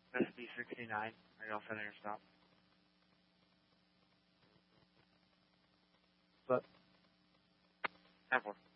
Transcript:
SB69. Are you all set on your stop? But, 10-4.